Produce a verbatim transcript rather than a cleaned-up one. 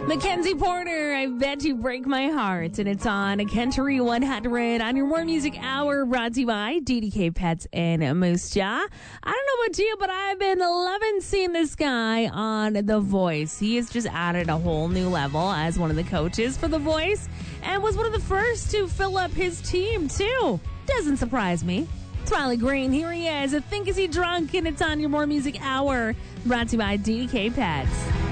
Mackenzie Porter, I bet you break my heart. And it's on a Country one hundred on your More Music Hour, brought to you by D D K Pets and Moose Jaw. I don't know about you, but I've been loving seeing this guy on The Voice. He has just added a whole new level as one of the coaches for The Voice and was one of the first to fill up his team, too. Doesn't surprise me. It's Riley Green. Here he is. I think Is He Drunk? And it's on your More Music Hour, brought to you by D D K Pets.